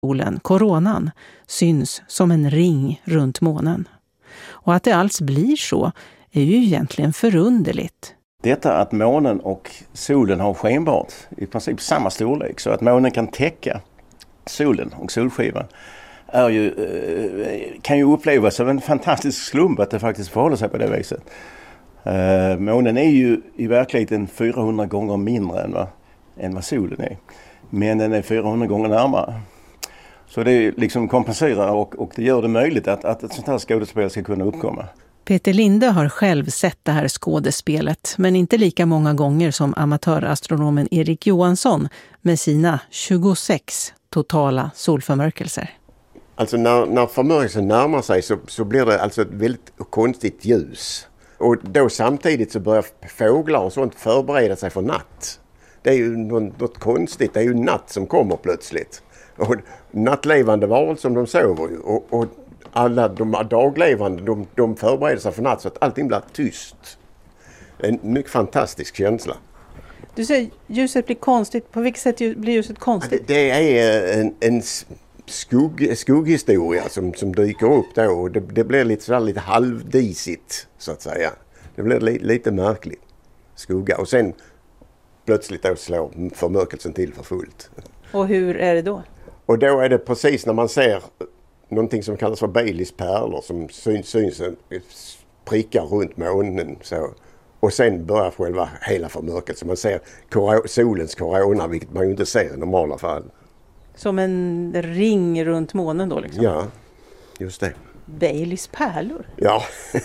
Solen, koronan, syns som en ring runt månen. Och att det alls blir så är ju egentligen förunderligt. Detta att månen och solen har skenbart i princip samma storlek, så att månen kan täcka solen och solskivan, är ju, kan ju upplevas som en fantastisk slump att det faktiskt förhåller sig på det viset. Månen är ju i verkligheten 400 gånger mindre än vad solen är. Men den är 400 gånger närmare. Så det liksom kompenserar och det gör det möjligt att ett sånt här skådespel ska kunna uppkomma. Peter Linde har själv sett det här skådespelet, men inte lika många gånger som amatörastronomen Erik Johansson med sina 26 totala solförmörkelser. Alltså när förmörkelsen närmar sig så blir det alltså ett väldigt konstigt ljus. Och då samtidigt så börjar fåglar och sånt förbereda sig för natt. Det är ju något konstigt, det är ju natt som kommer plötsligt. Och nattlevande varelser som de sover ju. Och alla de daglevande, de förbereder sig för natt så att allting blir tyst. En mycket fantastisk känsla. Du säger ljuset blir konstigt. På vilket sätt blir ljuset konstigt? Det är en skugghistoria som dyker upp då. Och det blir lite halvdisigt så att säga. Det blir lite märkligt. Skugga. Och sen plötsligt då slår förmörkelsen till för fullt. Och hur är det då? Och då är det precis när man ser någonting som kallas för Baileys pärlor som syns prickar runt månen så. Och sen börjar själva hela förmörkelsen. Man ser solens korona, vilket man ju inte ser i normala fall. Som en ring runt månen då liksom? Ja, just det. Baileys pärlor? Ja.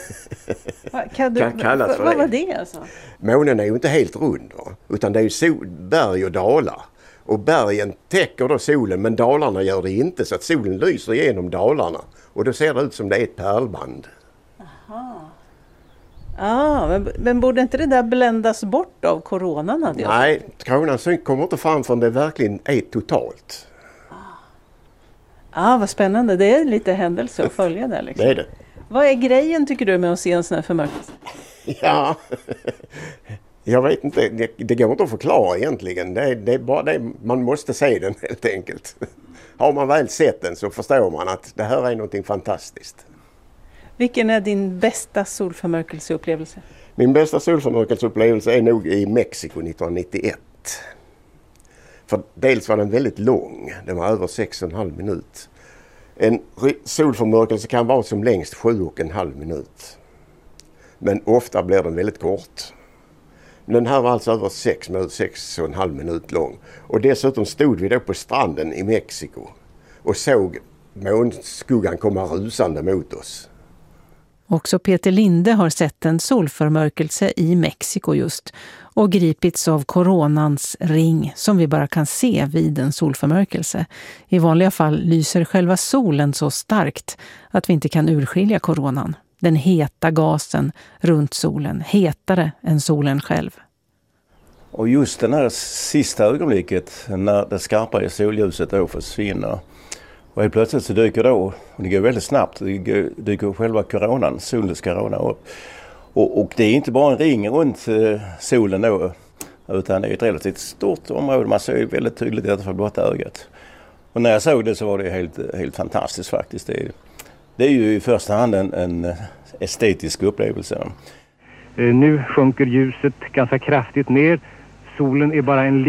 Kan kallas för vad var det alltså? Månen är ju inte helt rund, utan det är ju berg och dalar. Och bergen täcker då solen, men dalarna gör det inte, så att solen lyser igenom dalarna. Och då ser det ut som det är ett pärlband. Aha. Men borde inte det där bländas bort av koronan? Nej, koronan kommer inte fram förrän det verkligen är totalt. Vad spännande. Det är lite händelse att följa där liksom. Det är det. Vad är grejen tycker du med att se en sån här förmörkelse? Ja, jag vet inte. Det går inte att förklara egentligen. Det är bara det, man måste se den helt enkelt. Har man väl sett den så förstår man att det här är någonting fantastiskt. Vilken är din bästa solförmörkelseupplevelse? Min bästa solförmörkelseupplevelse är nog i Mexiko 1991. För dels var den väldigt lång. Den var över 6,5 minut. En solförmörkelse kan vara som längst 7,5 minut. Men ofta blir den väldigt kort. Den här var alltså över 6,5 minut lång. Och dessutom stod vi då på stranden i Mexiko och såg månskuggan komma rusande mot oss. Också Peter Linde har sett en solförmörkelse i Mexiko just och gripits av koronans ring som vi bara kan se vid en solförmörkelse. I vanliga fall lyser själva solen så starkt att vi inte kan urskilja koronan. Den heta gasen runt solen, hetare än solen själv. Och just den här sista ögonblicket när det skarpa solljuset då försvinner. Och helt plötsligt så dyker då, och det går väldigt snabbt, dyker själva koronan, solens korona upp. Och det är inte bara en ring runt solen då, utan det är ett relativt stort område. Man ser väldigt tydligt detta för blotta ögat. Och när jag såg det så var det helt fantastiskt faktiskt. Det är ju i första hand en estetisk upplevelse. Nu sjunker ljuset ganska kraftigt ner. Solen är bara en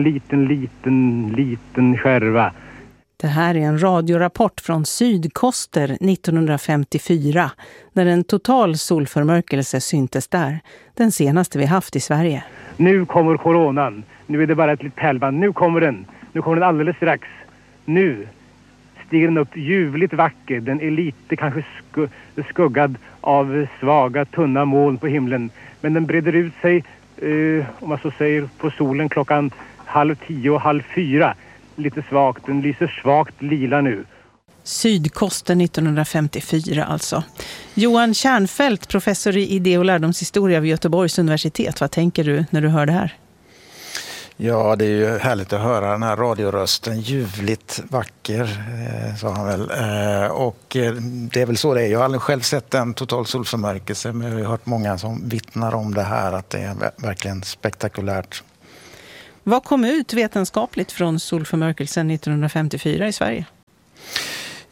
liten skärva. Det här är en radiorapport från Sydkoster 1954 när en total solförmörkelse syntes där, den senaste vi haft i Sverige. Nu kommer koronan. Nu är det bara ett litet pärlband. Nu kommer den alldeles strax. Nu stiger den upp ljuvligt vacker. Den är lite kanske skuggad av svaga, tunna moln på himlen. Men den breder ut sig, om man så säger, på solen klockan 9:30, 9:30. Lite svagt, den lyser svagt lila nu. Sydkosten 1954 alltså. Johan Kärnfält, professor i idé- och lärdomshistoria vid Göteborgs universitet. Vad tänker du när du hör det här? Ja, det är ju härligt att höra den här radiorösten. Ljuvligt vacker, sa han väl. Och det är väl så det är. Jag har aldrig själv sett en total solförmörkelse, men jag har hört många som vittnar om det här, att det är verkligen spektakulärt. Vad kom ut vetenskapligt från solförmörkelsen 1954 i Sverige?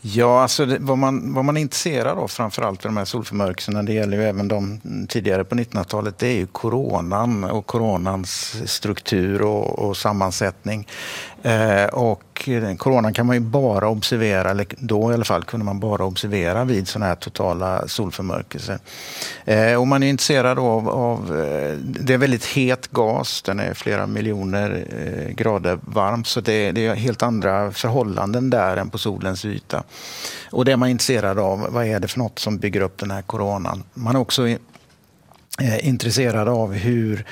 Ja, alltså vad man är intresserad av framförallt för de här solförmörkelserna, det gäller ju även de tidigare på 1900-talet, det är ju coronan och coronans struktur och sammansättning. Och coronan kan man ju bara observera, eller då i alla fall kunde man bara observera vid sådana här totala solförmörkelser. Och man är intresserad av det är väldigt het gas, den är flera miljoner grader varm, så det är helt andra förhållanden där än på solens yta. Och det är man intresserad av, vad är det för något som bygger upp den här coronan. Man är också intresserad av hur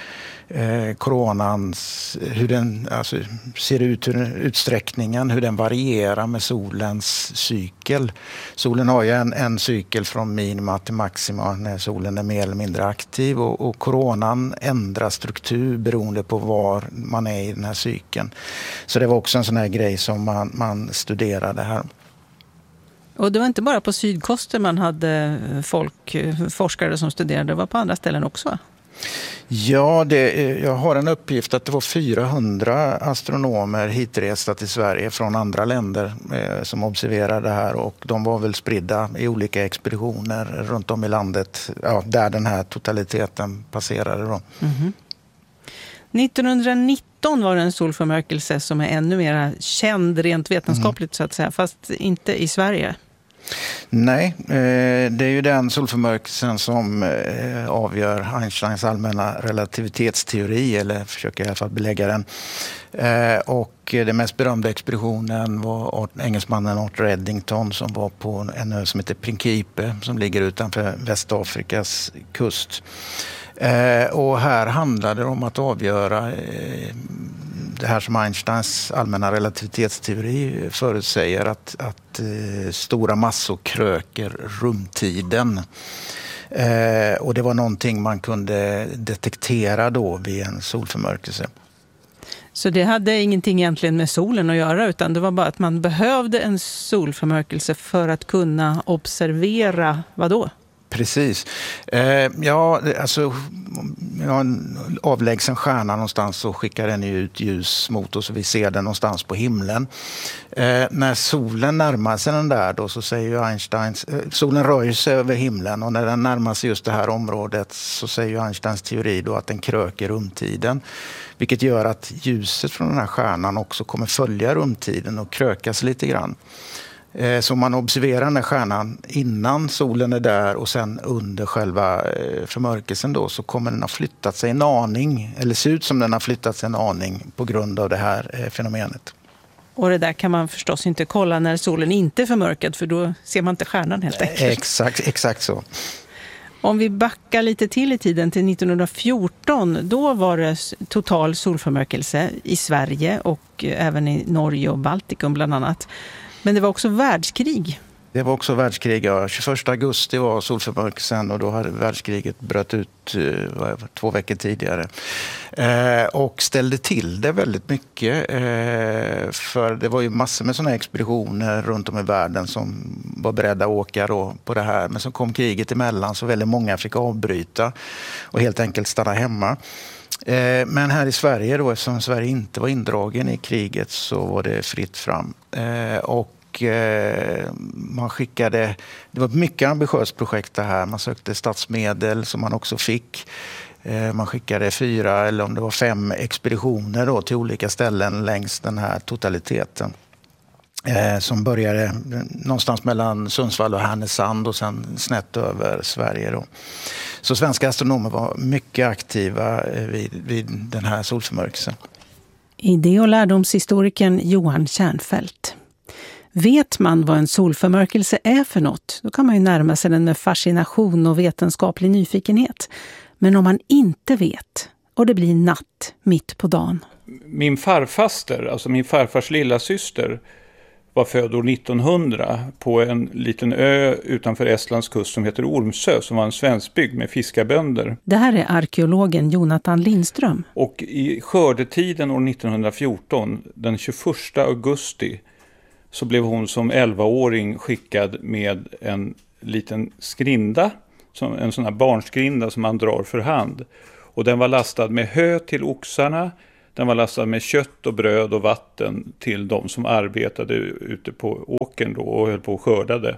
hur den ser ut, hur utsträckningen, hur den varierar med solens cykel. Solen har ju en cykel från minima till maxima när solen är mer eller mindre aktiv, och coronan ändrar struktur beroende på var man är i den här cykeln. Så det var också en sån här grej som man studerade här. Och det var inte bara på sydkusten man hade forskare som studerade, det var på andra ställen också? Ja, jag har en uppgift att det var 400 astronomer hitresta till Sverige från andra länder som observerade det här, och de var väl spridda i olika expeditioner runt om i landet, där den här totaliteten passerade då. Mm-hmm. 1919 var det en solförmörkelse som är ännu mer känd rent vetenskapligt så att säga, fast inte i Sverige. Nej, det är ju den solförmörkelsen som avgör Einsteins allmänna relativitetsteori, eller försöker i alla fall belägga den. Och den mest berömda expeditionen var engelsmannen Arthur Eddington som var på en ö som heter Principe som ligger utanför Västafrikas kust. Och här handlade det om att avgöra det här som Einsteins allmänna relativitetsteori förutsäger, att stora massor kröker rumtiden. Och det var någonting man kunde detektera då vid en solförmörkelse. Så det hade ingenting egentligen med solen att göra, utan det var bara att man behövde en solförmörkelse för att kunna observera vad då? Precis. Alltså en avlägsen stjärna någonstans så skickar den ut ljus mot oss och vi ser den någonstans på himlen. När solen närmar sig den där då, så säger ju Einstein, solen rör sig över himlen, och när den närmar sig just det här området så säger ju Einsteins teori då att den kröker rumtiden. Vilket gör att ljuset från den här stjärnan också kommer följa rumtiden och krökas lite grann. Så man observerar den här stjärnan innan solen är där, och sen under själva förmörkelsen då så kommer den ha flyttat sig en aning, eller ser ut som den har flyttat sig en aning på grund av det här fenomenet. Och det där kan man förstås inte kolla när solen inte är förmörkad, för då ser man inte stjärnan helt enkelt. Exakt så. Om vi backar lite till i tiden till 1914, då var det total solförmörkelse i Sverige och även i Norge och Baltikum bland annat. Men det var också världskrig. Det var också världskrig, ja. 21 augusti var solförmörkelsen, och då hade världskriget bröt ut 2 veckor tidigare. Och ställde till det väldigt mycket. För det var ju massor med sådana expeditioner runt om i världen som var beredda att åka då på det här. Men så kom kriget emellan, så väldigt många fick avbryta och helt enkelt stanna hemma. Men här i Sverige då, eftersom Sverige inte var indragen i kriget, så var det fritt fram. Och man skickade, det var ett mycket ambitiöst projekt det här. Man sökte statsmedel som man också fick. Man skickade 4 eller om det var 5 expeditioner då till olika ställen längs den här totaliteten. Som började någonstans mellan Sundsvall och Härnösand och sen snett över Sverige då. Så svenska astronomer var mycket aktiva vid den här solförmörkelsen. Idé- och lärdomshistorikern Johan Kärnfeldt. Vet man vad en solförmörkelse är för något, då kan man ju närma sig den med fascination och vetenskaplig nyfikenhet. Men om man inte vet, och det blir natt mitt på dagen. Min farfaster, alltså min farfars lilla syster, var född år 1900 på en liten ö utanför Estlands kust som heter Ormsö, som var en svenskbygd med fiskarbönder. Det här är arkeologen Jonathan Lindström. Och i skördetiden år 1914, den 21 augusti, så blev hon som 11-åring skickad med en liten skrinda, en sån här barnskrinda som man drar för hand. Och den var lastad med hö till oxarna, Den var lastad med kött och bröd och vatten till de som arbetade ute på åkern då och höll på och skördade.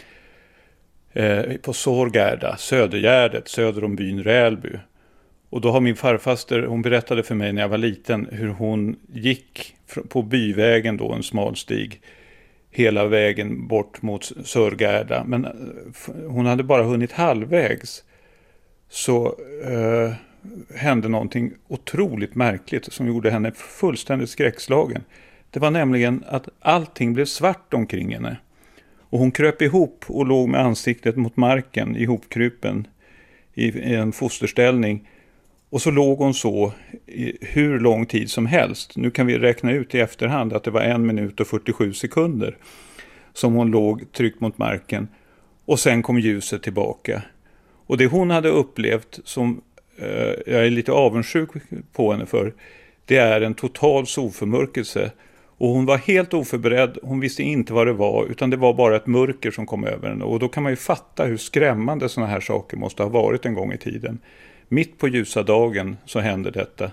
På Sårgärda, Södergärdet, söder om byn Rälby. Och då har min farfaster, hon berättade för mig när jag var liten hur hon gick på byvägen då, en smal stig, hela vägen bort mot Sörgärda. Men hon hade bara hunnit halvvägs. Så hände någonting otroligt märkligt som gjorde henne fullständigt skräckslagen. Det var nämligen att allting blev svart omkring henne. Och hon kröp ihop och låg med ansiktet mot marken, ihopkrupen i en fosterställning. Och så låg hon så i hur lång tid som helst. Nu kan vi räkna ut i efterhand att det var 1 minut och 47 sekunder som hon låg tryckt mot marken. Och sen kom ljuset tillbaka. Och det hon hade upplevt som jag är lite avundsjuk på henne för, det är en total solförmörkelse. Och hon var helt oförberedd, hon visste inte vad det var, utan det var bara ett mörker som kom över henne. Och då kan man ju fatta hur skrämmande såna här saker måste ha varit en gång i tiden. Mitt på ljusa dagen så hände detta.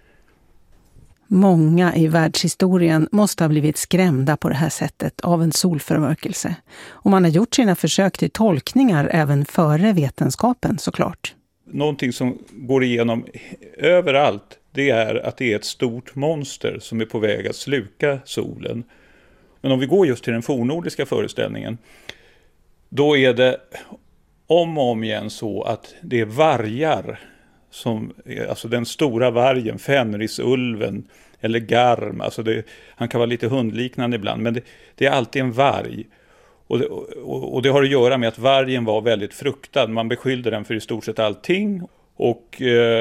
Många i världshistorien måste ha blivit skrämda på det här sättet av en solförmörkelse. Och man har gjort sina försök till tolkningar även före vetenskapen såklart. Någonting som går igenom överallt, det är att det är ett stort monster som är på väg att sluka solen. Men om vi går just till den fornnordiska föreställningen, då är det om och om igen så att det är vargar, alltså den stora vargen, Fenrisulven eller Garm, alltså han kan vara lite hundliknande ibland, men det är alltid en varg. Och det har att göra med att vargen var väldigt fruktad. Man beskyllde den för i stort sett allting. Och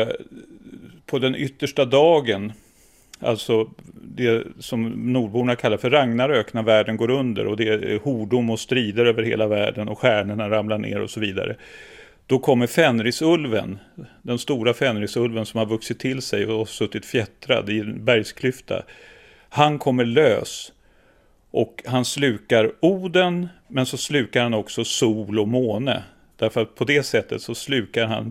på den yttersta dagen, alltså det som nordborna kallar för Ragnarök, när världen går under och det är hordom och strider över hela världen och stjärnorna ramlar ner och så vidare. Då kommer Fenrisulven, den stora Fenrisulven som har vuxit till sig och suttit fjättrad i en bergsklyfta. Han kommer lös. Och han slukar Oden, men så slukar han också sol och måne. Därför att på det sättet så slukar han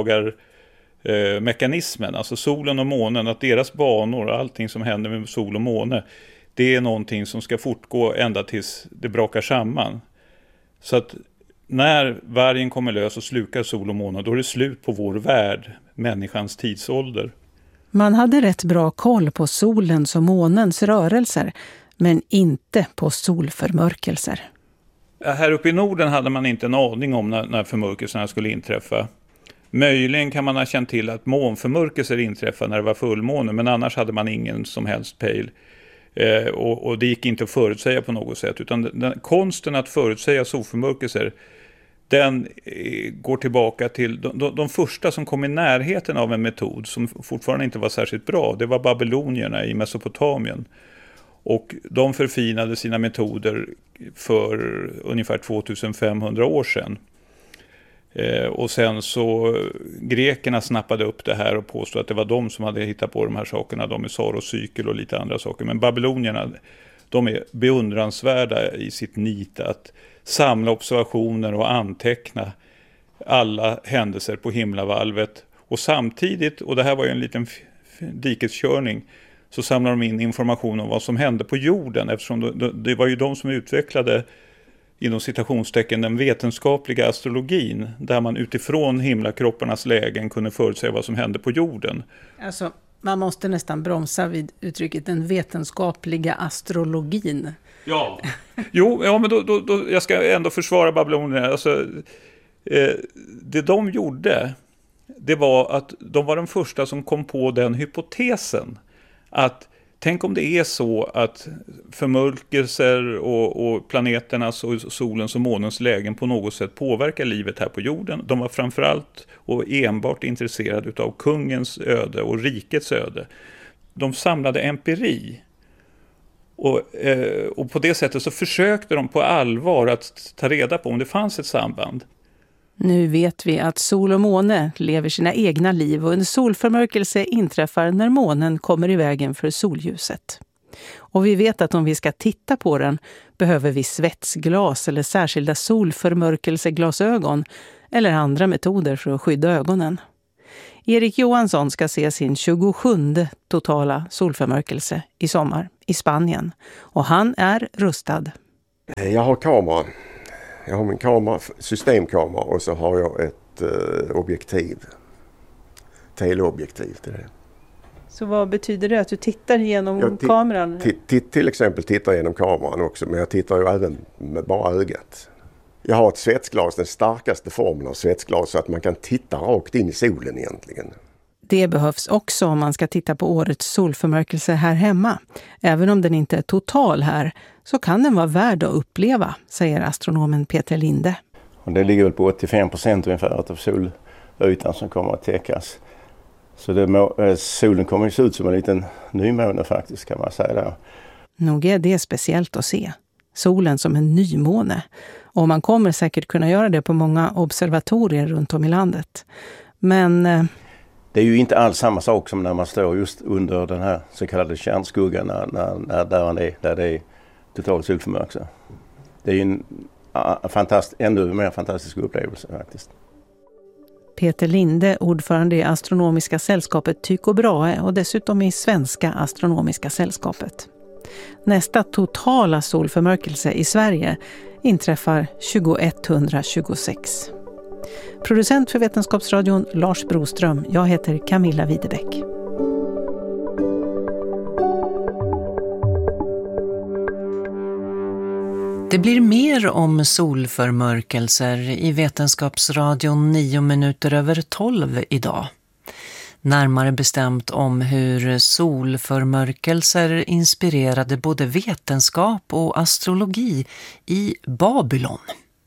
tidtagarmekanismen. Alltså solen och månen, att deras banor och allting som händer med sol och måne, det är någonting som ska fortgå ända tills det brakar samman. Så att när vargen kommer lös och slukar sol och måne, då är det slut på vår värld, människans tidsålder. Man hade rätt bra koll på solens och månens rörelser, men inte på solförmörkelser. Här uppe i Norden hade man inte en aning om när förmörkelserna skulle inträffa. Möjligen kan man ha känt till att månförmörkelser inträffade när det var fullmåne, men annars hade man ingen som helst pejl. Och det gick inte att förutsäga på något sätt, utan konsten att förutsäga solförmörkelser, den går tillbaka till de första som kom i närheten av en metod som fortfarande inte var särskilt bra. Det var babylonierna i Mesopotamien. Och de förfinade sina metoder för ungefär 2500 år sedan. Och sen så grekerna snappade upp det här och påstod att det var de som hade hittat på de här sakerna. De är Saros-cykel och lite andra saker. Men babylonierna, de är beundransvärda i sitt nit att samla observationer och anteckna alla händelser på himlavalvet. Och samtidigt, och det här var ju en liten dikeskörning, så samlar de in information om vad som hände på jorden, eftersom det var ju de som utvecklade inom citationstecken den vetenskapliga astrologin, där man utifrån himlakropparnas lägen kunde förutsäga vad som hände på jorden. Alltså, man måste nästan bromsa vid uttrycket den vetenskapliga astrologin. Ja, ja, men då jag ska ändå försvara babylonierna. Alltså, det de gjorde, det var att de var de första som kom på den hypotesen att tänk om det är så att förmörkelser och planeternas och solens och månens lägen på något sätt påverkar livet här på jorden. De var framförallt och enbart intresserade av kungens öde och rikets öde. De samlade empiri. Och på det sättet så försökte de på allvar att ta reda på om det fanns ett samband. Nu vet vi att sol och måne lever sina egna liv och en solförmörkelse inträffar när månen kommer i vägen för solljuset. Och vi vet att om vi ska titta på den behöver vi svetsglas eller särskilda solförmörkelseglasögon eller andra metoder för att skydda ögonen. Erik Johansson ska se sin 27:e totala solförmörkelse i sommar i Spanien. Och han är rustad. Jag har kamera. Jag har min kamera, systemkamera, och så har jag ett objektiv. Teleobjektiv till det. Så vad betyder det att du tittar genom kameran? Till exempel tittar genom kameran också, men jag tittar ju även med bara ögat. Jag har ett svetsglas, den starkaste formen av svetsglas, så att man kan titta rakt in i solen egentligen. Det behövs också om man ska titta på årets solförmörkelse här hemma. Även om den inte är total här så kan den vara värd att uppleva, säger astronomen Peter Linde. Och det ligger väl på 85% ungefär av solytan som kommer att täckas. Så solen kommer ju se ut som en liten nymåne faktiskt, kan man säga där. Nog är det speciellt att se. Solen som en nymåne. Och man kommer säkert kunna göra det på många observatorier runt om i landet. Men det är ju inte alls samma sak som när man står just under den här så kallade kärnskuggan där det är total solförmörkelse. Det är ju en ännu mer fantastisk upplevelse faktiskt. Peter Linde, ordförande i Astronomiska sällskapet Tycho Brahe och dessutom i Svenska Astronomiska sällskapet. Nästa totala solförmörkelse i Sverige inträffar 2126. Producent för Vetenskapsradion Lars Broström. Jag heter Camilla Widebeck. Det blir mer om solförmörkelser i Vetenskapsradion 9:12 idag. Närmare bestämt om hur solförmörkelser inspirerade både vetenskap och astrologi i Babylon.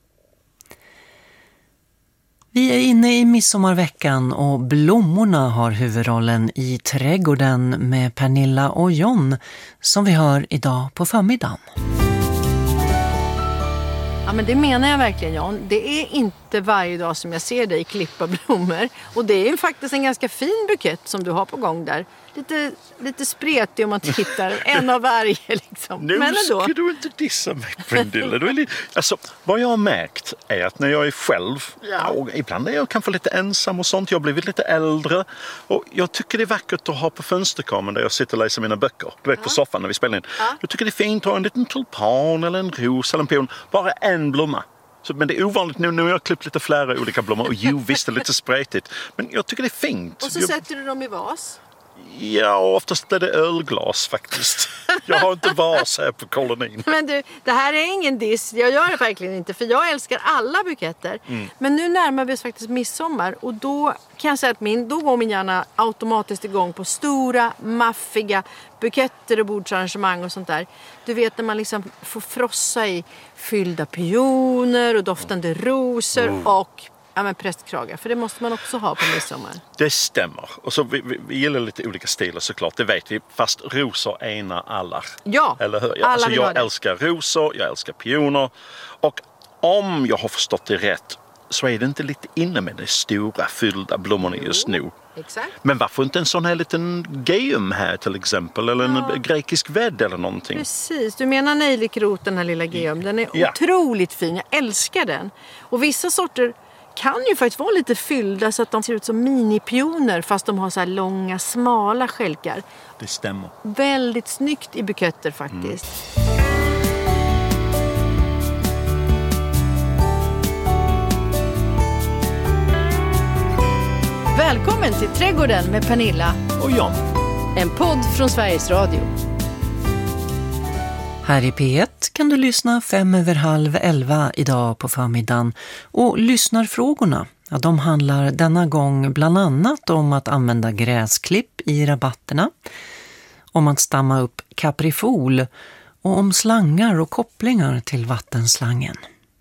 Vi är inne i midsommarveckan och blommorna har huvudrollen i Trädgården med Pernilla och John som vi hör idag på förmiddagen. Ja, men det menar jag verkligen, John. Det är inte varje dag som jag ser dig klippa blommor. Och det är faktiskt en ganska fin bukett som du har på gång där. Lite spretig om man tittar. En av varje liksom. Nu ska du inte dissa mig, Pernilla. Alltså, vad jag har märkt är att när jag är själv, och ibland är jag kanske lite ensam och sånt, jag har blivit lite äldre. Och jag tycker det är vackert att ha på fönsterkameran där jag sitter och läser mina böcker. Du vet, på soffan när vi spelar in. Jag tycker det är fint att ha en liten tulpan eller en ros eller en pion. Bara en blomma. Men det är ovanligt nu har jag klippt lite flera olika blommor. Och visst är det lite spretigt. Men jag tycker det är fint. Och så sätter du dem i vas? Ja, oftast är det ölglas faktiskt. Jag har inte vas här på kolonin. Men du, det här är ingen diss. Jag gör det verkligen inte, för jag älskar alla buketter. Men nu närmar vi oss faktiskt midsommar. Och då kan jag säga att då går min hjärna automatiskt igång på stora, maffiga buketter och bordsarrangemang och sånt där. Du vet när man liksom får frossa i fyllda pioner och doftande rosor och prästkragar, för det måste man också ha på midsommar. Det stämmer. Och så vi gillar lite olika stilar såklart, det vet vi. Fast rosor enar alla. Ja, eller hur? alla jag älskar rosor, jag älskar pioner. Och om jag har förstått det rätt så är det inte lite inne med de stora fyllda blommorna just nu. Exakt. Men varför inte en sån här liten geum här till exempel? Eller en grekisk vädd eller någonting? Precis, du menar nejlikrot, den här lilla geum. Den är otroligt fin, jag älskar den. Och vissa sorter kan ju faktiskt vara lite fyllda så att de ser ut som minipioner fast de har så här långa, smala skälkar. Det stämmer. Väldigt snyggt i buketter faktiskt. Välkommen till Trädgården med Pernilla och John. En podd från Sveriges Radio. Här i P1 kan du lyssna 11:05 idag på förmiddagen. Och lyssnarfrågorna, de handlar denna gång bland annat om att använda gräsklipp i rabatterna, om att stamma upp kaprifol och om slangar och kopplingar till vattenslangen.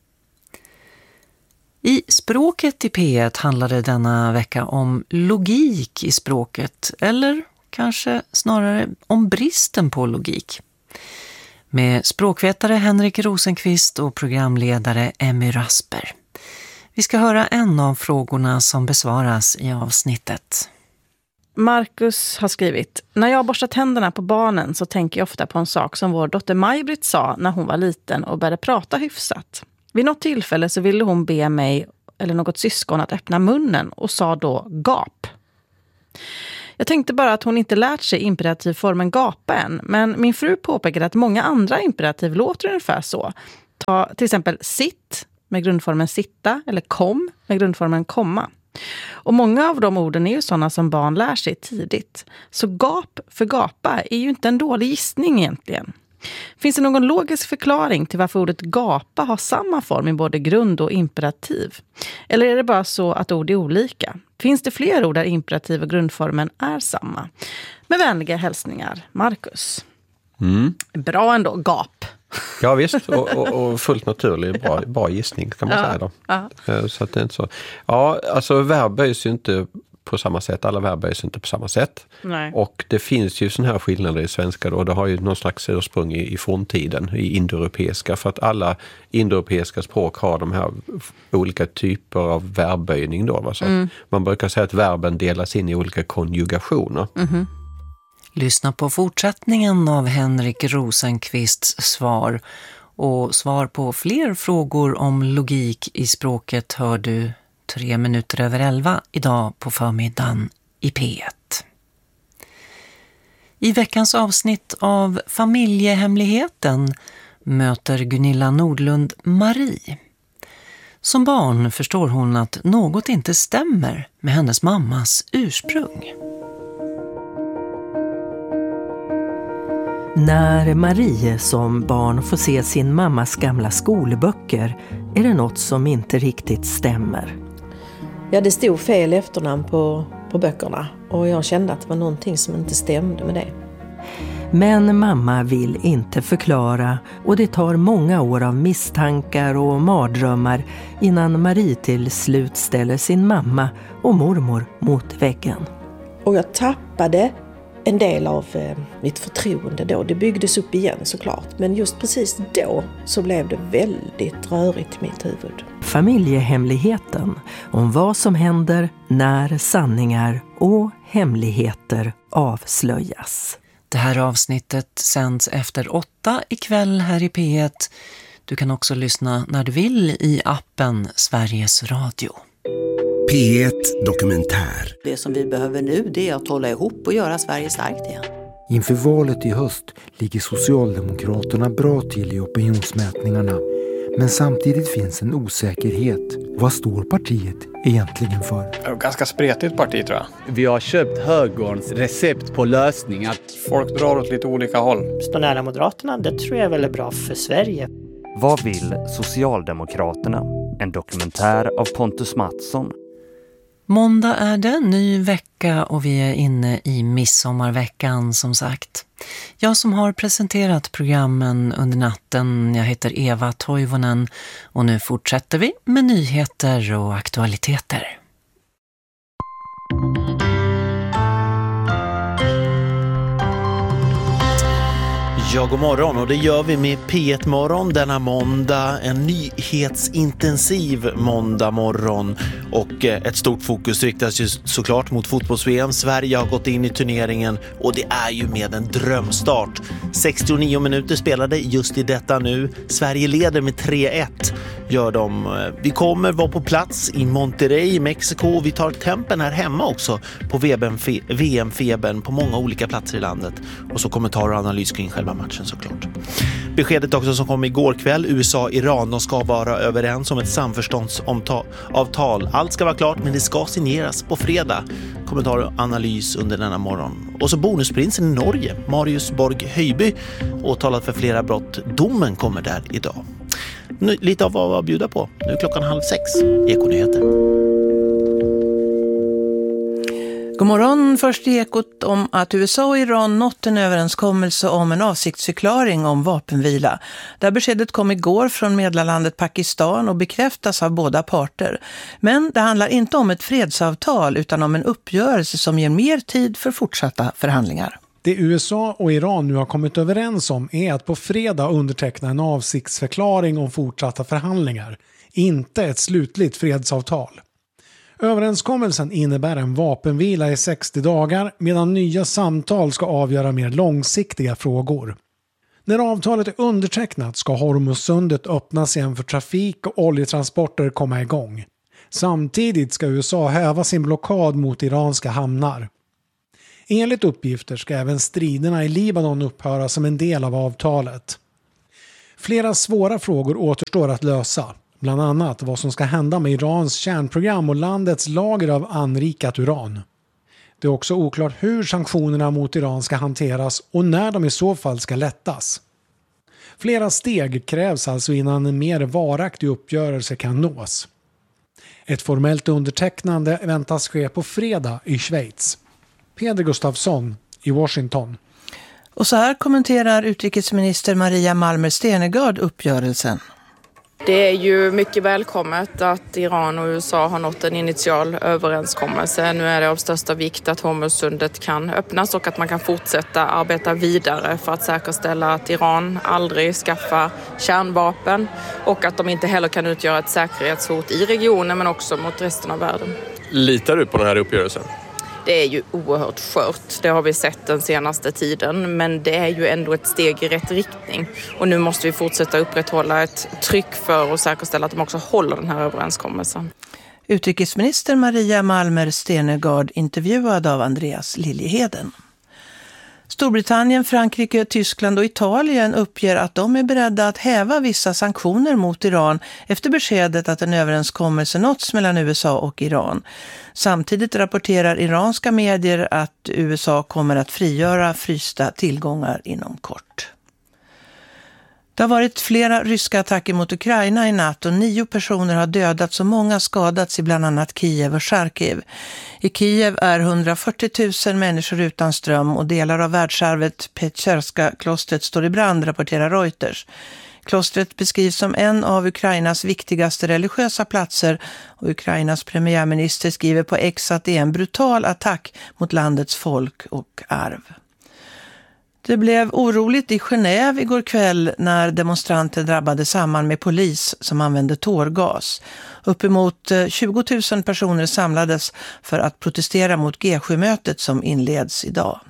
I språket i P1 handlade denna vecka om logik i språket, eller kanske snarare om bristen på logik. Med språkvetare Henrik Rosenqvist och programledare Emmy Rasper. Vi ska höra en av frågorna som besvaras i avsnittet. Marcus har skrivit: när jag borstar tänderna på barnen så tänker jag ofta på en sak som vår dotter Maj-Britt sa när hon var liten och började prata hyfsat. Vid något tillfälle så ville hon be mig eller något syskon att öppna munnen och sa då gap. Jag tänkte bara att hon inte lärt sig imperativformen gapa än, men min fru påpekade att många andra imperativ låter ungefär så. Ta till exempel sitt med grundformen sitta eller kom med grundformen komma. Och många av de orden är ju sådana som barn lär sig tidigt. Så gap för gapa är ju inte en dålig gissning egentligen. Finns det någon logisk förklaring till varför ordet gapa har samma form i både grund- och imperativ? Eller är det bara så att ord är olika? Finns det fler ord där imperativ och grundformen är samma? Med vänliga hälsningar, Marcus. Bra ändå, gap. Ja visst, och fullt naturlig, bra gissning kan man säga då. Ja. Så att det är inte så. Ja, alltså verb böjs ju inte på samma sätt, alla verb böjs inte på samma sätt. Nej. Och det finns ju sådana här skillnader i svenska då, det har ju någon slags ursprung i forntiden, i indoeuropeiska, för att alla indoeuropeiska språk har de här olika typer av verbböjning då. Va? Så man brukar säga att verben delas in i olika konjugationer. Mm-hmm. Lyssna på fortsättningen av Henrik Rosenqvists svar. Och svar på fler frågor om logik i språket hör du 11:03 idag på förmiddagen i P1. I veckans avsnitt av Familjehemligheten möter Gunilla Nordlund Marie. Som barn förstår hon att något inte stämmer med hennes mammas ursprung. När Marie som barn får se sin mammas gamla skolböcker är det något som inte riktigt stämmer. Ja, det stod fel efternamn på böckerna och jag kände att det var någonting som inte stämde med det. Men mamma vill inte förklara och det tar många år av misstankar och mardrömmar innan Marie till slut ställer sin mamma och mormor mot väggen. Och jag tappade en del av mitt förtroende då. Det byggdes upp igen såklart. Men just precis då så blev det väldigt rörigt i mitt huvud. Familjehemligheten om vad som händer när sanningar och hemligheter avslöjas. Det här avsnittet sänds efter 8 ikväll här i P1. Du kan också lyssna när du vill i appen Sveriges Radio. P1 Dokumentär. Det som vi behöver nu, det är att hålla ihop och göra Sverige starkt igen. Inför valet i höst ligger Socialdemokraterna bra till i opinionsmätningarna. Men samtidigt finns en osäkerhet. Vad står partiet egentligen för? Ganska spretigt parti tror jag. Vi har köpt högerns recept på lösningar. Folk drar åt lite olika håll. Stå nära Moderaterna, det tror jag är väldigt bra för Sverige. Vad vill Socialdemokraterna? En dokumentär av Pontus Mattsson. Måndag är det, ny vecka och vi är inne i midsommarveckan som sagt. Jag som har presenterat programmen under natten, jag heter Eva Toivonen och nu fortsätter vi med nyheter och aktualiteter. Ja, god morgon och det gör vi med P1 Morgon denna måndag. En nyhetsintensiv måndag morgon och ett stort fokus riktas ju såklart mot fotbolls-VM. Sverige har gått in i turneringen och det är ju med en drömstart. 69 minuter spelade just i detta nu. Sverige leder med 3-1. Gör de. Vi kommer vara på plats i Monterrey i Mexiko och vi tar tempen här hemma också på VM-febern på många olika platser i landet. Och så kommentarer och analys kring själva matchen såklart. Beskedet också som kom igår kväll, USA-Iran, de ska vara överens om ett samförståndsavtal. Allt ska vara klart men det ska signeras på fredag. Kommentarer och analys under denna morgon. Och så bonusprinsen i Norge, Marius Borg Höjby, åtalat för flera brott. Domen kommer där idag. Nu, lite av vad vi bjuder på. Nu är klockan 5:30. Ekonyheter. God morgon, först i Ekot om att USA och Iran nått en överenskommelse om en avsiktsförklaring om vapenvila. Där beskedet kom igår från medlarlandet Pakistan och bekräftas av båda parter. Men det handlar inte om ett fredsavtal utan om en uppgörelse som ger mer tid för fortsatta förhandlingar. Det USA och Iran nu har kommit överens om är att på fredag underteckna en avsiktsförklaring om fortsatta förhandlingar, inte ett slutligt fredsavtal. Överenskommelsen innebär en vapenvila i 60 dagar medan nya samtal ska avgöra mer långsiktiga frågor. När avtalet är undertecknat ska Hormuzsundet öppnas igen för trafik och oljetransporter komma igång. Samtidigt ska USA häva sin blockad mot iranska hamnar. Enligt uppgifter ska även striderna i Libanon upphöra som en del av avtalet. Flera svåra frågor återstår att lösa. Bland annat vad som ska hända med Irans kärnprogram och landets lager av anrikat uran. Det är också oklart hur sanktionerna mot Iran ska hanteras och när de i så fall ska lättas. Flera steg krävs alltså innan en mer varaktig uppgörelse kan nås. Ett formellt undertecknande väntas ske på fredag i Schweiz. Peder Gustafsson i Washington. Och så här kommenterar utrikesminister Maria Malmer Stenergard uppgörelsen. Det är ju mycket välkommet att Iran och USA har nått en initial överenskommelse. Nu är det av största vikt att Hormuzsundet kan öppnas och att man kan fortsätta arbeta vidare för att säkerställa att Iran aldrig skaffar kärnvapen och att de inte heller kan utgöra ett säkerhetshot i regionen men också mot resten av världen. Litar du på den här uppgörelsen? Det är ju oerhört skört, det har vi sett den senaste tiden, men det är ju ändå ett steg i rätt riktning. Och nu måste vi fortsätta upprätthålla ett tryck för att säkerställa att de också håller den här överenskommelsen. Utrikesminister Maria Malmer Stenergard intervjuad av Andreas Liljeheden. Storbritannien, Frankrike, Tyskland och Italien uppger att de är beredda att häva vissa sanktioner mot Iran efter beskedet att en överenskommelse nåtts mellan USA och Iran. Samtidigt rapporterar iranska medier att USA kommer att frigöra frysta tillgångar inom kort. Det har varit flera ryska attacker mot Ukraina i natt och 9 personer har dödats och många skadats i bland annat Kiev och Charkiv. I Kiev är 140 000 människor utan ström och delar av världsarvet Petjerska klostret står i brand, rapporterar Reuters. Klostret beskrivs som en av Ukrainas viktigaste religiösa platser och Ukrainas premiärminister skriver på X att det är en brutal attack mot landets folk och arv. Det blev oroligt i Genève igår kväll när demonstranter drabbade samman med polis som använde tårgas. Uppemot 20 000 personer samlades för att protestera mot G7-mötet som inleds idag.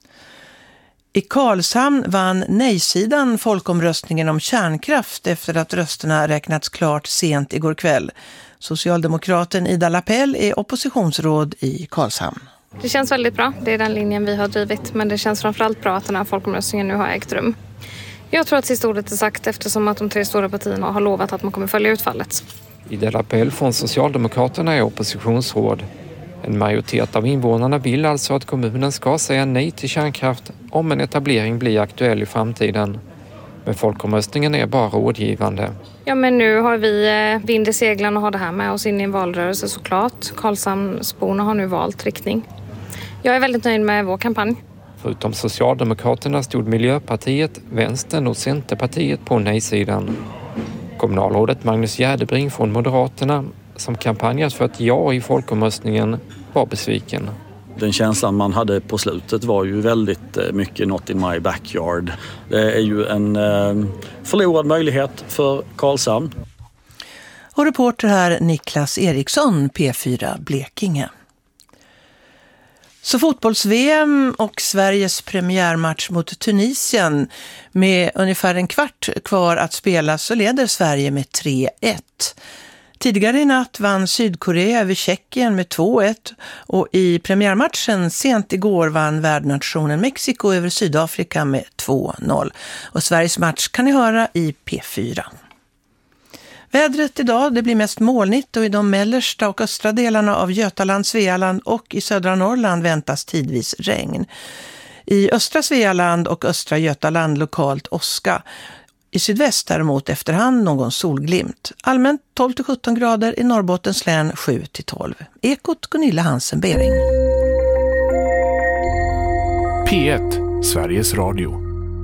I Karlshamn vann nej-sidan folkomröstningen om kärnkraft efter att rösterna räknats klart sent igår kväll. Socialdemokraten Ida Lapell är oppositionsråd i Karlshamn. Det känns väldigt bra, det är den linjen vi har drivit, men det känns framförallt bra att den här folkomröstningen nu har ägt rum. Jag tror att sista ordet är sagt eftersom att de 3 stora partierna har lovat att man kommer följa utfallet. Ida Lapell från Socialdemokraterna är oppositionsråd. En majoritet av invånarna vill alltså att kommunen ska säga nej till kärnkraft om en etablering blir aktuell i framtiden. Men folkomröstningen är bara rådgivande. Ja, men nu har vi vind i seglen och har det här med oss in i en valrörelse såklart. Karlshamnsborna har nu valt riktning. Jag är väldigt nöjd med vår kampanj. Förutom Socialdemokraterna stod Miljöpartiet, Vänstern och Centerpartiet på nej-sidan. Kommunalrådet Magnus Gärdebring från Moderaterna, som kampanjat för ett ja i folkomröstningen, var besviken. Den känslan man hade på slutet var ju väldigt mycket not in my backyard. Det är ju en förlorad möjlighet för Karlshamn. Och reporter här Niklas Eriksson, P4 Blekinge. Så fotbolls-VM och Sveriges premiärmatch mot Tunisien med ungefär en kvart kvar att spela så leder Sverige med 3-1. Tidigare i natt vann Sydkorea över Tjeckien med 2-1 och i premiärmatchen sent igår vann värdnationen Mexiko över Sydafrika med 2-0. Och Sveriges match kan ni höra i P4. Vädret idag, det blir mest molnigt och i de mellersta och östra delarna av Götaland, Svealand och i södra Norrland väntas tidvis regn. I östra Svealand och östra Götaland lokalt åska. I sydväst däremot efterhand någon solglimt. Allmänt 12-17 grader, i Norrbottens län 7-12. Ekot Gunilla Hansen-Bering. P1, Sveriges Radio.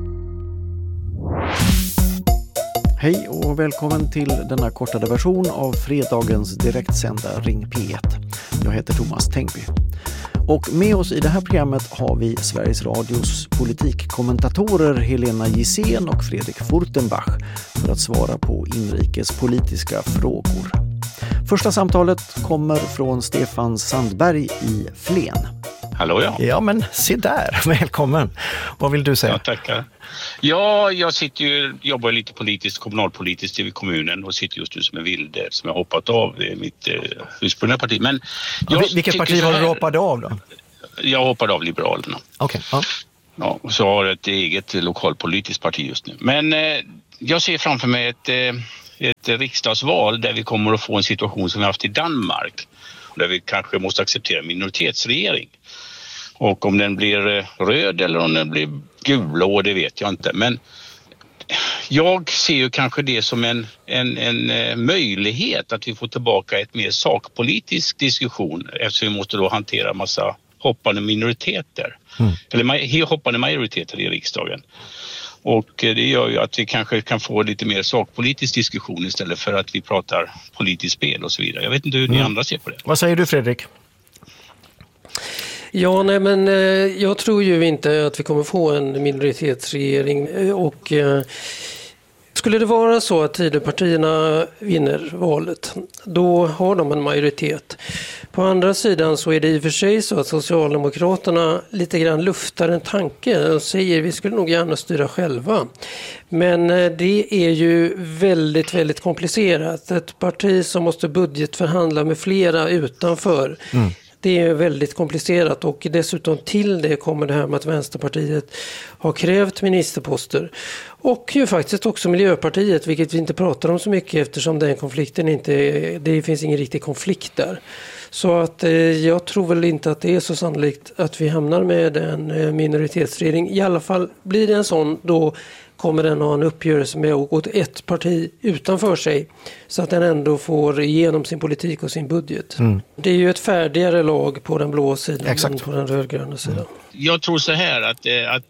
Hej och välkommen till denna kortade version av fredagens direktsända Ring P1. Jag heter Thomas Tengby. Och med oss i det här programmet har vi Sveriges Radios politikkommentatorer Helena Gissén och Fredrik Furtenbach för att svara på inrikespolitiska frågor. Första samtalet kommer från Stefan Sandberg i Flen. Hallå ja. Ja men se där, välkommen. Vad vill du säga? Ja, tackar. Ja, jag jobbar lite politiskt, kommunalpolitiskt i kommunen och sitter just nu som en vilde som jag hoppat av. Det är mitt ursprungliga parti. Men vilket parti har du hoppat av då? Jag hoppade av Liberalerna. Okej. Ja. Ja, och så har jag ett eget lokalpolitiskt parti just nu. Men jag ser framför mig ett riksdagsval där vi kommer att få en situation som vi haft i Danmark. Där vi kanske måste acceptera minoritetsregering. Och om den blir röd eller om den blir gulblå, det vet jag inte. Men jag ser ju kanske det som en möjlighet att vi får tillbaka ett mer sakpolitisk diskussion, eftersom vi måste då hantera massa hoppande minoriteter. Eller hoppande majoriteter i riksdagen. Och det gör ju att vi kanske kan få lite mer sakpolitisk diskussion istället för att vi pratar politiskt spel och så vidare. Jag vet inte hur ni andra ser på det. Vad säger du, Fredrik? Ja, nej, men jag tror ju inte att vi kommer få en minoritetsregering, och skulle det vara så att Tidöpartierna vinner valet, då har de en majoritet. På andra sidan så är det i och för sig så att Socialdemokraterna lite grann luftar en tanke och säger vi skulle nog gärna styra själva. Men det är ju väldigt, väldigt komplicerat. Ett parti som måste budgetförhandla med flera utanför. Det är väldigt komplicerat, och dessutom till det kommer det här med att Vänsterpartiet har krävt ministerposter. Och ju faktiskt också Miljöpartiet, vilket vi inte pratar om så mycket eftersom den konflikten det finns ingen riktig konflikt där. Så att jag tror väl inte att det är så sannolikt att vi hamnar med en minoritetsregering. I alla fall blir det en sån, då kommer den ha en uppgörelse med att gå till ett parti utanför sig så att den ändå får igenom sin politik och sin budget. Det är ju ett färdigare lag på den blå sidan än på den rödgröna sidan. Jag tror så här att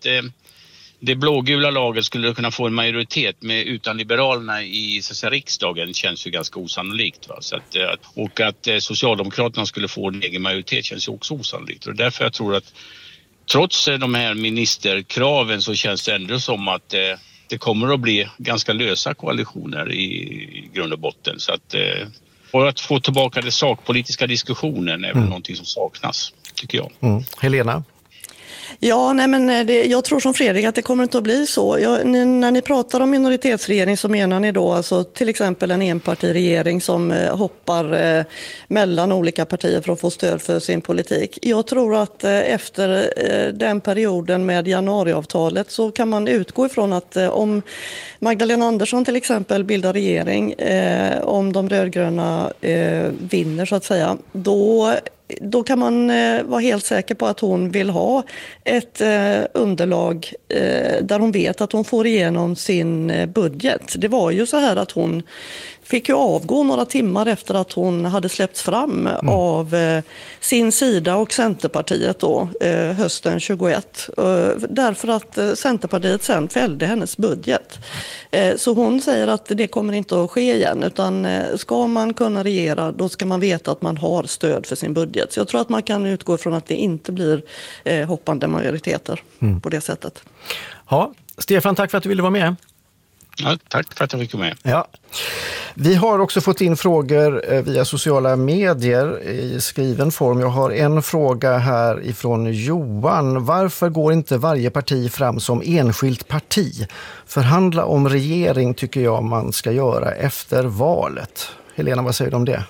det blågula laget skulle kunna få en majoritet utan Liberalerna i så att säga, riksdagen känns ju ganska osannolikt. Va? Så och att Socialdemokraterna skulle få en egen majoritet känns ju också osannolikt. Och därför jag tror att trots de här ministerkraven så känns det ändå som att det kommer att bli ganska lösa koalitioner i grund och botten. Så att få tillbaka den sakpolitiska diskussionen är väl någonting som saknas, tycker jag. Helena? Ja, nej, men jag tror som Fredrik att det kommer inte att bli så. När ni pratar om minoritetsregering så menar ni då alltså till exempel en enpartiregering som hoppar mellan olika partier för att få stöd för sin politik. Jag tror att efter den perioden med januariavtalet så kan man utgå ifrån att om Magdalena Andersson till exempel bildar regering, om de rödgröna vinner så att säga, då kan man vara helt säker på att hon vill ha ett underlag där hon vet att hon får igenom sin budget. Det var ju så här att hon fick ju avgå några timmar efter att hon hade släppts fram av sin sida och Centerpartiet då, hösten 21. Därför att Centerpartiet sen fällde hennes budget. Så hon säger att det kommer inte att ske igen, utan ska man kunna regera då ska man veta att man har stöd för sin budget. Så jag tror att man kan utgå från att det inte blir hoppande majoriteter på det sättet. Ja, Stefan, tack för att du ville vara med. Ja, tack för att jag fick vara med. Ja. Vi har också fått in frågor via sociala medier i skriven form. Jag har en fråga här ifrån Johan. Varför går inte varje parti fram som enskilt parti? Förhandla om regering tycker jag man ska göra efter valet. Helena, vad säger du om det?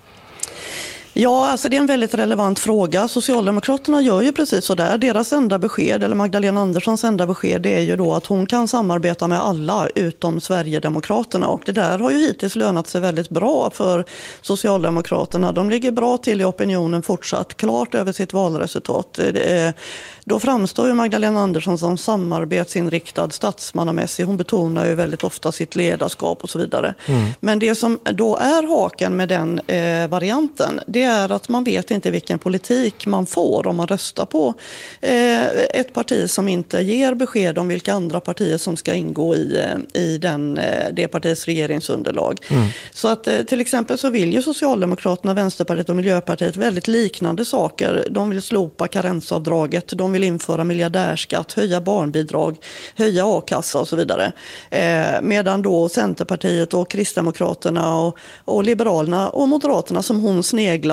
Ja, alltså det är en väldigt relevant fråga. Socialdemokraterna gör ju precis så där. Deras enda besked, eller Magdalena Anderssons enda besked, det är ju då att hon kan samarbeta med alla utom Sverigedemokraterna. Och det där har ju hittills lönat sig väldigt bra för Socialdemokraterna. De ligger bra till i opinionen fortsatt, klart över sitt valresultat. Då framstår ju Magdalena Andersson som samarbetsinriktad, statsmannamässig. Hon betonar ju väldigt ofta sitt ledarskap och så vidare. Men det som då är haken med den varianten, det är att man vet inte vilken politik man får om man röstar på ett parti som inte ger besked om vilka andra partier som ska ingå i det partiets regeringsunderlag. Så att till exempel så vill ju Socialdemokraterna, Vänsterpartiet och Miljöpartiet väldigt liknande saker. De vill slopa karensavdraget, de vill införa miljardärskatt, höja barnbidrag, höja a-kassa och så vidare. Medan då Centerpartiet och Kristdemokraterna och Liberalerna och Moderaterna som hon sneglar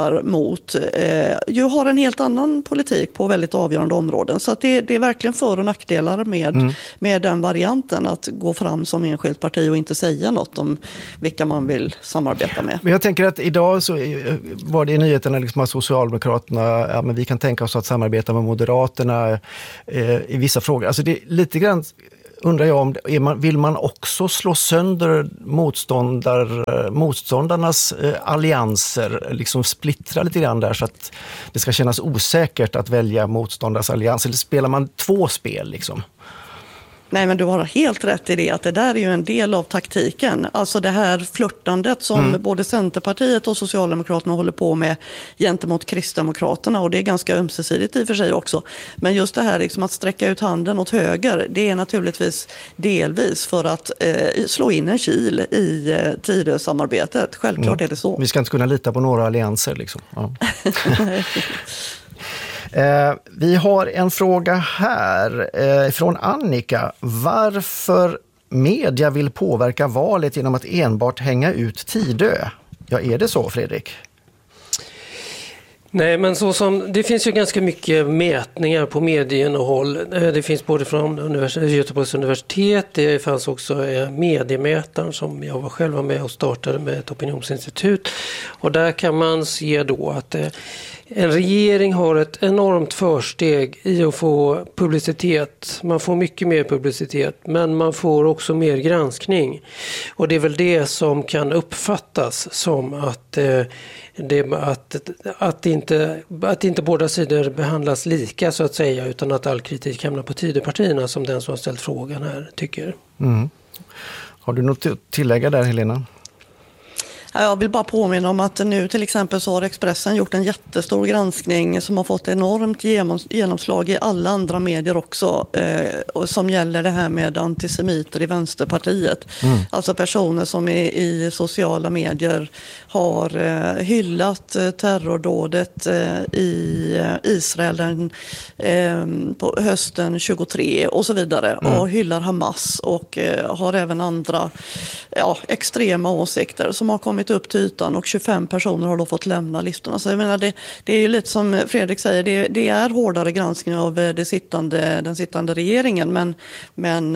lutar mot ju har en helt annan politik på väldigt avgörande områden. Så att det är verkligen för- och nackdelar med den varianten att gå fram som enskilt parti och inte säga något om vilka man vill samarbeta med. Men jag tänker att idag så var det i nyheterna liksom att Socialdemokraterna, men vi kan tänka oss att samarbeta med Moderaterna i vissa frågor. Alltså det är lite grann, undrar jag om vill man också slå sönder motståndarnas allianser, liksom splittra lite grann där så att det ska kännas osäkert att välja motståndarnas allians, eller spelar man två spel liksom? Nej, men du har helt rätt i det, att det där är ju en del av taktiken. Alltså det här flörtandet som både Centerpartiet och Socialdemokraterna håller på med gentemot Kristdemokraterna, och det är ganska ömsesidigt i och för sig också. Men just det här liksom att sträcka ut handen åt höger, det är naturligtvis delvis för att slå in en kil i Tidösamarbetet. Självklart är det så. Vi ska inte kunna lita på några allianser liksom. Ja. Vi har en fråga här från Annika. Varför media vill påverka valet genom att enbart hänga ut Tidö? Ja, är det så, Fredrik? Nej, men det finns ju ganska mycket mätningar på medieinnehåll. Det finns både från Göteborgs universitet, det fanns också mediemätaren som jag var själv med och startade med ett opinionsinstitut. Och där kan man se då att en regering har ett enormt försteg i att få publicitet. Man får mycket mer publicitet, men man får också mer granskning. Och det är väl det som kan uppfattas som att inte båda sidor behandlas lika så att säga, utan att all kritik hamnar på Tidöpartierna, som den som har ställt frågan här tycker. Har du något att tillägga där, Helena? Jag vill bara påminna om att nu till exempel så har Expressen gjort en jättestor granskning som har fått enormt genomslag i alla andra medier också, och som gäller det här med antisemiter i Vänsterpartiet. Alltså personer som i sociala medier har hyllat terrordådet i Israel på hösten 23 och så vidare, och hyllar Hamas och har även andra extrema åsikter som har kommit upp till ytan, och 25 personer har då fått lämna listorna. Så jag menar, det är ju lite som Fredrik säger, det är hårdare granskning av den sittande regeringen, men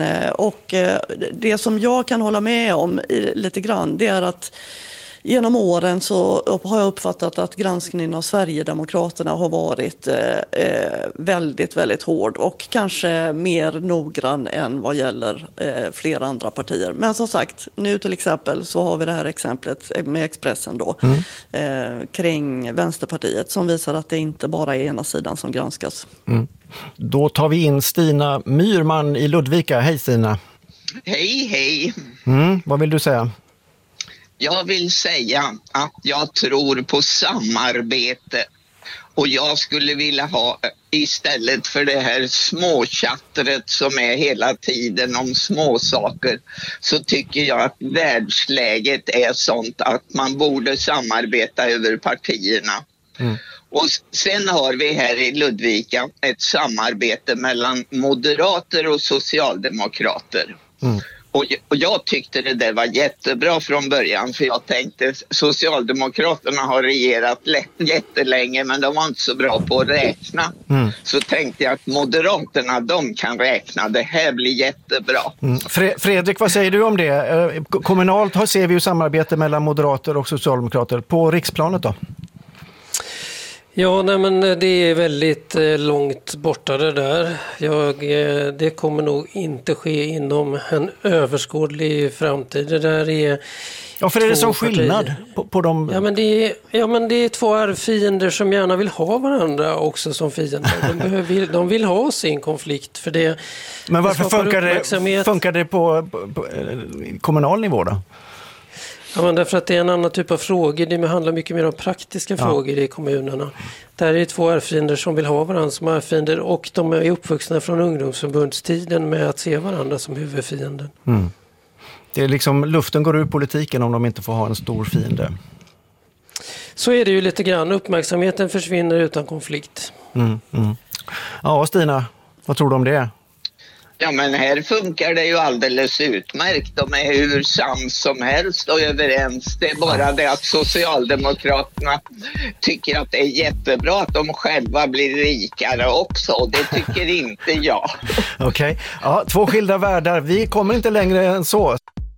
det som jag kan hålla med om lite grann, det är att genom åren så har jag uppfattat att granskningen av Sverigedemokraterna har varit väldigt, väldigt hård och kanske mer noggrann än vad gäller flera andra partier. Men som sagt, nu till exempel så har vi det här exemplet med Expressen då, kring Vänsterpartiet, som visar att det inte bara är ena sidan som granskas. Då tar vi in Stina Myrman i Ludvika. Hej Stina! Hej! Vad vill du säga? Jag vill säga att jag tror på samarbete, och jag skulle vilja ha, istället för det här småchattret som är hela tiden om småsaker, så tycker jag att världsläget är sånt att man borde samarbeta över partierna. Och sen har vi här i Ludvika ett samarbete mellan moderater och socialdemokrater. Och jag tyckte det där var jättebra från början, för jag tänkte Socialdemokraterna har regerat jättelänge, men de var inte så bra på att räkna. Så tänkte jag att Moderaterna, de kan räkna, det här blir jättebra. Fredrik, vad säger du om det? Kommunalt ser vi ju samarbete mellan moderater och socialdemokrater. På riksplanet då? Ja, nej, men det är väldigt långt borta det där. Det kommer nog inte ske inom en överskådlig framtid. Det där är... Ja, för är det som skillnad på dem? Ja, men det är två arvfiender som gärna vill ha varandra också som fiender. De vill ha sin konflikt för det. Men varför funkar det på kommunal nivå då? Ja, men därför att det är en annan typ av frågor. Det handlar mycket mer om praktiska frågor i kommunerna. Där är två arvfiender som vill ha varandra som arvfiender, och de är uppvuxna från ungdomsförbundstiden med att se varandra som huvudfienden. Det är liksom, luften går ur politiken om de inte får ha en stor fiende. Så är det ju lite grann. Uppmärksamheten försvinner utan konflikt. Ja, Stina, vad tror du om det? Ja, men här funkar det ju alldeles utmärkt. De är hur sams som helst och överens. Det är bara det att Socialdemokraterna tycker att det är jättebra att de själva blir rikare också. Och det tycker inte jag. Okej. Ja, två skilda världar. Vi kommer inte längre än så.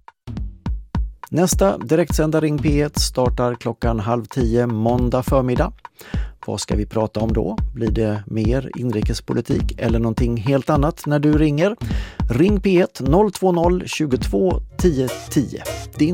Nästa direktsända Ring P1 startar 9:30 måndag förmiddag. Vad ska vi prata om då? Blir det mer inrikespolitik eller någonting helt annat när du ringer? Ring P1 020 22 10 10.